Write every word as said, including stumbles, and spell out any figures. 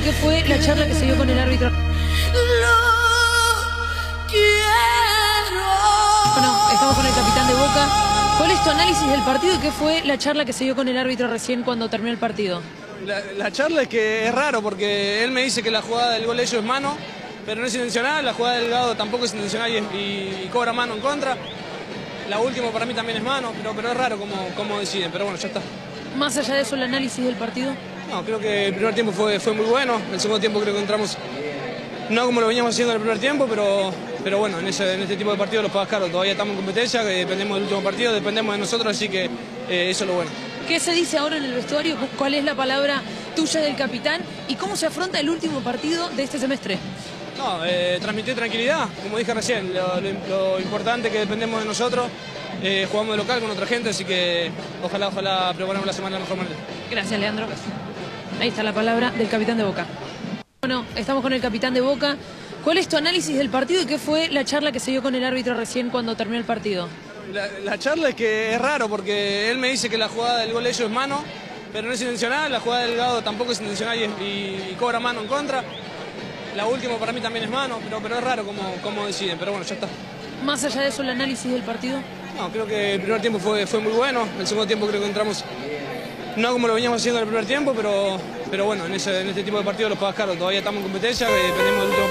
¿Qué fue la charla que se dio con el árbitro? Bueno, estamos con el capitán de Boca. ¿Cuál es tu análisis del partido y qué fue la charla que se dio con el árbitro recién cuando terminó el partido? La, la charla es que es raro porque él me dice que la jugada del gol de ellos es mano, pero no es intencional, la jugada del Delgado tampoco es intencional y, y, y cobra mano en contra. La última para mí también es mano, pero, pero es raro cómo, cómo deciden, pero bueno, ya está. Más allá de eso, el análisis del partido. No, creo que el primer tiempo fue, fue muy bueno, el segundo tiempo creo que entramos, no como lo veníamos haciendo en el primer tiempo, pero, pero bueno, en, ese, en este tipo de partidos los pagas caro. Todavía estamos en competencia, que dependemos del último partido, dependemos de nosotros, así que eh, eso es lo bueno. ¿Qué se dice ahora en el vestuario? ¿Cuál es la palabra tuya del capitán? ¿Y cómo se afronta el último partido de este semestre? No, eh, transmitir tranquilidad, como dije recién, lo, lo, lo importante es que dependemos de nosotros, eh, jugamos de local con otra gente, así que ojalá, ojalá preparemos la semana de la mejor manera. Gracias, Leandro. Ahí está la palabra del capitán de Boca. Bueno, estamos con el capitán de Boca. ¿Cuál es tu análisis del partido y qué fue la charla que se dio con el árbitro recién cuando terminó el partido? La, la charla es que es raro porque él me dice que la jugada del gol de ellos es mano, pero no es intencional, la jugada del Delgado tampoco es intencional y, y, y cobra mano en contra. La última para mí también es mano, pero, pero es raro cómo, cómo deciden, pero bueno, ya está. Más allá de eso, el análisis del partido. No, creo que el primer tiempo fue, fue muy bueno, el segundo tiempo creo que entramos, no como lo veníamos haciendo en el primer tiempo, pero, pero bueno, en, ese, en este tipo de partidos los pagas caro. Todavía estamos en competencia, que dependemos del último